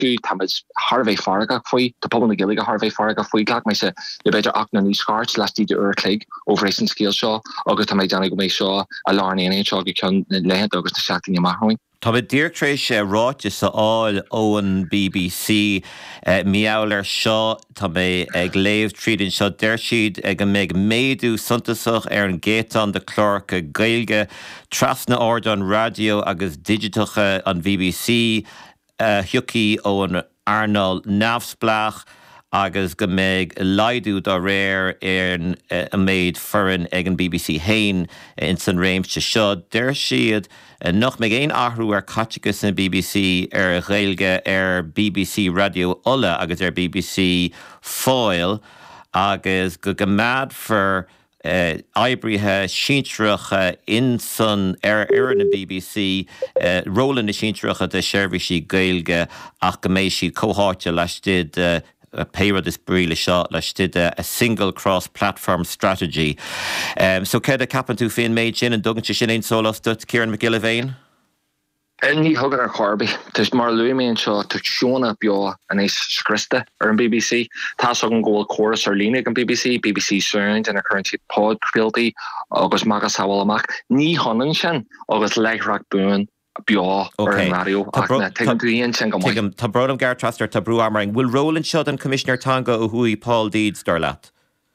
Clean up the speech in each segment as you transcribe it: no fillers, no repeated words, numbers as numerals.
acu tamas Harvey Farga foi the public gilliga Harvey Farga foi glag me se you better act na new scarts last the earthquake over recent scale shaw agus tamai Johnny go me shaw a larny in shaw you can lehet agus the shacking your mahroing. Tá Deirdre ráte sa áil óan BBC miauler seo tá mé ag léamh tríd seo deir siad ag an méid méadú suntasach an géitán de clárca gailge trasna ordan radio agus digitacha an BBC Huki óan Arnold Navsblach agus go méid laidú dá réir a méid foran ag an BBC hain in san réimse seo deir siad noch me géin ahrú catchicus na BBC ghailge BBC Radio Ulla agus BBC Foil agus go mad for Ibrithe síntracha in san na BBC rólan na síntracha de seirbhísí gailge ach go méid siad cóháite leis did Payra this brile shot leis did a single cross platform strategy. So ced a capan tú féin méid sin an dogan sin ein solas dut Kieran McGillivane? Ní hugad ar Corby. Tus mar luimíonn seo tu siúna beo an éis scrista an BBC. Tá an ggóil chorus ar línig an BBC Sound and a current pod crealty agus magas hawal amach. Ní honan sin agus legrach buin Bia or radio Tá brodam gar trastar tá brú armaring. Will Roland shot and Commissioner Tonga ó hui Paul Deeds darlat?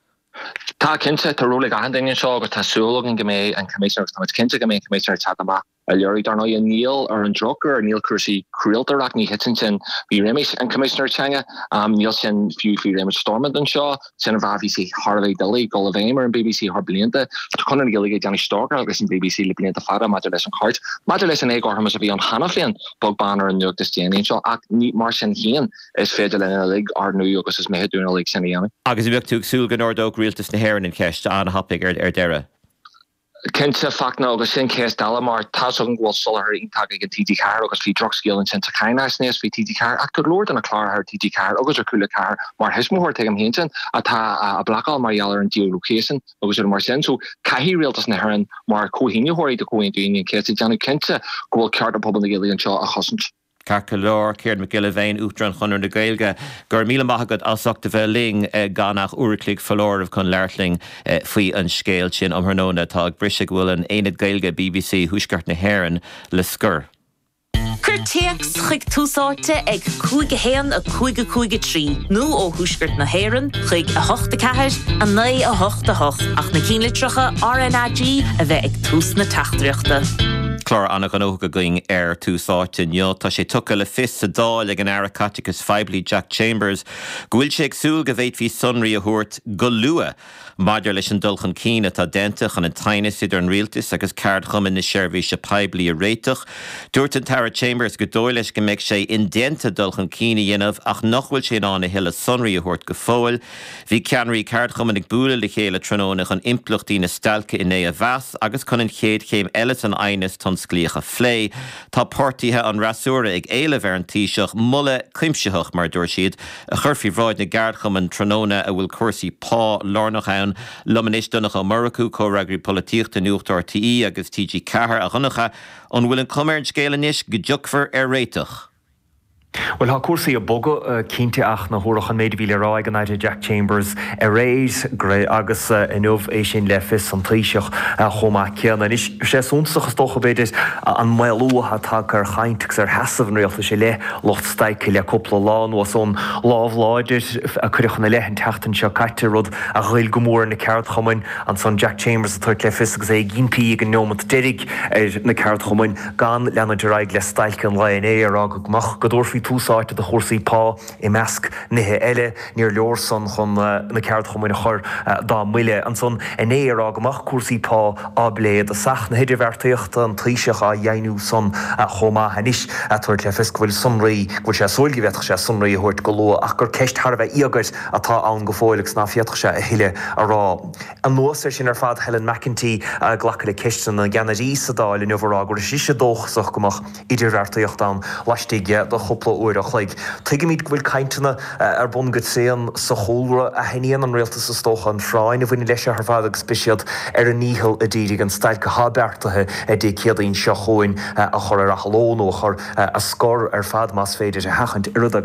Tá kinse tá róla gahanding seo agus tá súlagin go mé an Commissioner tá kinse go mé Commissioner Tadama a leorí darna a Neil ar an drocker Neil Cursi crealtarach ní Hitchinson bí Remish and Commissioner Changa Neil sin few Remish Stormont and Shaw sin BBC Harvey Dilly Gullivamer and BBC Harblianta chunan gilige Johnny Stalker agus in BBC Liblianta Fada Madeles and Cart Madeles and Egor hamas a bhí an Hannafin bog banner and York Destiny Shaw ach ní mar sin hían is féidir in a league ar New York is mé dún a league sin iana agus bhíoh tú súl gan ordóg rialtas na haireann in ceist an hapig ar deire. Kense fakna agus sin case Dalamar tasung was solar in tag again TT car agus fi drug skill in Santa Kainas nes fi TT car at good lord and a clar her TT car agus a cooler car mar hismohor tegam hinten at a blackall mar yaller and deal location agus mar sen so kahi realtas na heran mar kohini hori de go into in case Johnny Kense go card a public alien shaw a hosent. Carcalor, Kieran McGillivane, Útran Chunner na Gailge, gur míle maithagad asachta bheith ling ganach uirclig falór of chun leirtling faoi an scéil sin amharnóna tá ag brisig bhfuil an éad Gailge BBC thuisceart na haireann le scur. Curteach chuig túsáte ag cúige héan a cúige trí. Nú ó thuisceart na haireann chuig a hochta ceathir a naí a hochta hocht ach na cínlitricha RNAG a bheith ag tús na tachtreachta. Clár anna gan óga going túsáte nio tá sé tuca le fis a dáil ag an Aracaticus Fibli Jack Chambers gúil sé ag súil go bhéit hí sunraí a thuirt go lua maidir leis an dulchan cíine tá dentach an an taine idir an rialtas agus card chuman na seirbhíse Fibli a réiteach. Dúirt an Tara Chambers go dóil leis go mbeidh sé indenta dulchan cíine dhéanamh ach nachhfuil sé an na hiile sunraí a thuirt go fóil. Bhí ceanraí card chuman ag búla le chéile trónach an impluchtaí na stalca in é a bheas agus chun an chéad chéim eile an ainas tan sclíocha phlé. Tá pártaithe an rasúra ag éileh ar an tíiseach mulle cuimseach mar dúir siad a churfií bhráid na gardcham an tróna a bhfuil cuasaí pá lárnach ann lomanis donnach an Murrachu córagraí polítíochta nuacht RTE agus TG Cahar a chunacha an bhfuil an cumair scéile níos go dtiocfar ar réiteach. Well, ha cuasaí a boga cínte ach na hórach an méid bhíle rá gan Jack Chambers a réis agus inmh é sin le fis an tríiseach chomá ceanna. Is sé súnsach stocha beidir an mailúthe tá ar chainteach ar heasamh an réalta sé le locht staice le coppla lán was ón lábhláidir a chuireach na leithin teachtain seo caiite rud a ghail go mór na ceart chomain an son Jack Chambers a tuairt le fis agus é ginpií an nómat deirig na ceart chomain gan leanna deráig le staice an lain ar aga gomach go dúirfií túsáite de chórsaí pá I measc nithe eile níor leor son chun na ceart chomain a chur dá muile an son in éar agamach cuasaí pá abléad a sach na hidirhhartaíochta an tríiseach a dhéanú son chomá hanis a tuairt le fis gohfuil sunraí gohfuil sé súilgibheach sé sunraí a thuirt go lua ach gur ceist thar bheith íagart atá ann go fóileach ná fiatach sé a hiile a rá. An nuas sin ar fad Helen McEntee ghlacha le ceistan na gceannarí sa dáil in bhrá gur sí sé dóchasach gomach idirhhartaíocht an leistigh do chopla cúpla uairach le tuige míid bhfuil caiintena ar bun go séan sa chóra a heíon an réalta sa stócha an Shráin a bhfuine leis ar fád agus spéisiad ar an níhil a ddírig an staid go hábeartathe dé céadaín seo chuin a chur ar a chalón ó chur a scór ar fad más féidir a hachant